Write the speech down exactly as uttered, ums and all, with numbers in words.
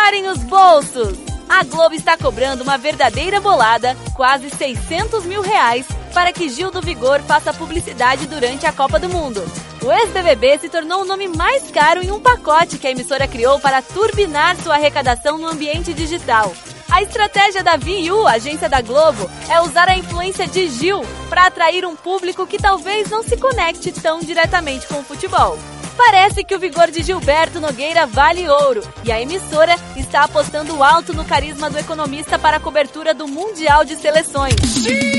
Preparem os bolsos! A Globo está cobrando uma verdadeira bolada, quase seiscentos mil reais, para que Gil do Vigor faça publicidade durante a Copa do Mundo. O ex-B B B se tornou o nome mais caro em um pacote que a emissora criou para turbinar sua arrecadação no ambiente digital. A estratégia da V U, agência da Globo, é usar a influência de Gil para atrair um público que talvez não se conecte tão diretamente com o futebol. Parece que o vigor de Gilberto Nogueira vale ouro e a emissora está apostando alto no carisma do economista para a cobertura do Mundial de Seleções.